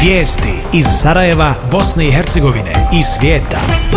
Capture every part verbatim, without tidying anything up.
Vijesti iz Sarajeva, Bosne i Hercegovine i svijeta.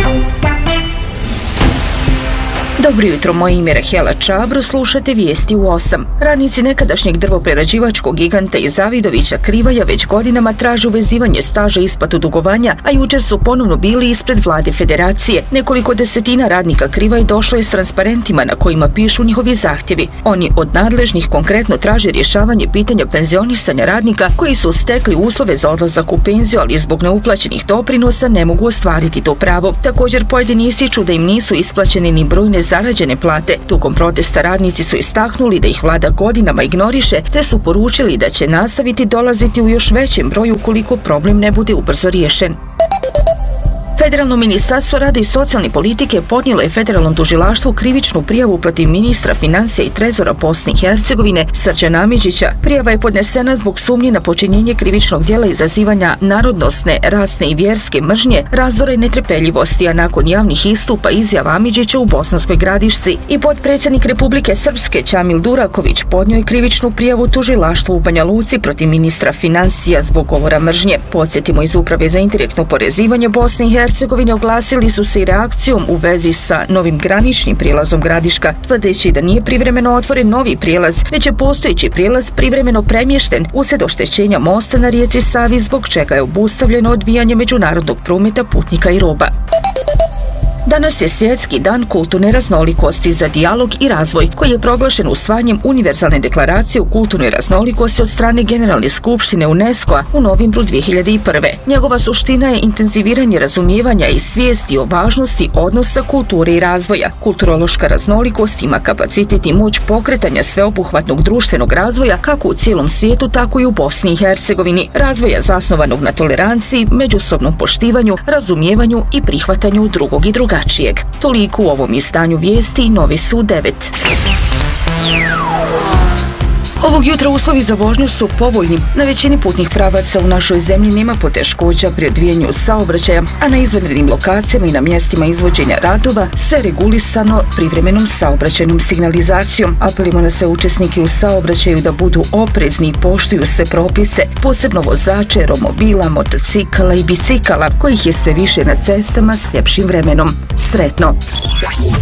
Dobro jutro, moje ime je Rahela Čabro, slušate vijesti u osam. Radnici nekadašnjeg drvoprerađivačkog giganta iz Zavidovića Krivaja već godinama traže uvezivanje staža i isplatu dugovanja, a jučer su ponovno bili ispred vlade federacije. Nekoliko desetina radnika Krivaj došlo je s transparentima na kojima pišu njihovi zahtjevi. Oni od nadležnih konkretno traže rješavanje pitanja penzionisanja radnika koji su stekli uslove za odlazak u penziju, ali zbog neuplaćenih doprinosa ne mogu ostvariti to pravo. Također pojedini ističu da im nisu isplaćene ni brojne zarađene plate. Tokom protesta radnici su istaknuli da ih vlada godinama ignoriše, te su poručili da će nastaviti dolaziti u još većem broju ukoliko problem ne bude ubrzo riješen. Federalno ministarstvo rada i socijalne politike podnijelo je federalnom tužilaštvu krivičnu prijavu protiv ministra financija i trezora Bosne i Hercegovine Srđana Amidžića. Prijava je podnesena zbog sumnje na počinjenje krivičnog djela izazivanja narodnosne, rasne i vjerske mržnje, razdora i netrpeljivosti, a nakon javnih istupa izjava Amidžića u Bosanskoj Gradišci. I potpredsjednik Republike Srpske Čamil Duraković podnio je krivičnu prijavu tužilaštvu u Banja Luci protiv ministra financija zbog govora mržnje. Podsjetimo, iz Uprave za indirektno oporezivanje Bosne i Hercegovine Hercegovine oglasili su se i reakcijom u vezi sa novim graničnim prijelazom Gradiška, tvrdeći da nije privremeno otvoren novi prijelaz, već je postojeći prijelaz privremeno premješten uslijed oštećenja mosta na rijeci Savi, zbog čega je obustavljeno odvijanje međunarodnog prometa putnika i roba. Danas je Svjetski dan kulturne raznolikosti za dijalog i razvoj, koji je proglašen usvajanjem Univerzalne deklaracije o kulturnoj raznolikosti od strane Generalne skupštine UNESCO-a u novembru dvije hiljade prve. Njegova suština je intenziviranje razumijevanja i svijesti o važnosti odnosa kulture i razvoja. Kulturološka raznolikost ima kapacitet i moć pokretanja sveobuhvatnog društvenog razvoja kako u cijelom svijetu, tako i u Bosni i Hercegovini. Razvoja zasnovanog na toleranciji, međusobnom poštivanju, razumijevanju i prihvatanju drugog i druga. Toliko u ovom izdanju vijesti, novi su devet. Ovog jutra uslovi za vožnju su povoljni. Na većini putnih pravaca u našoj zemlji nema poteškoća pri odvijanju saobraćaja, a na izvanrednim lokacijama i na mjestima izvođenja radova sve regulisano privremenom saobraćajnom signalizacijom. Apelimo na sve učesnike u saobraćaju da budu oprezni i poštuju sve propise, posebno vozače romobila, motocikala i bicikala, kojih je sve više na cestama s ljepšim vremenom. Sretno!